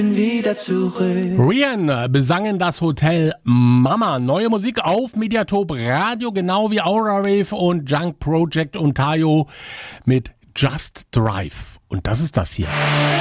wieder zurück. Rian besangen das Hotel Mama. Neue Musik auf Mediatop Radio, genau wie Aura Rave und Junk Project und Tayo mit Just Drive. Und das ist das hier.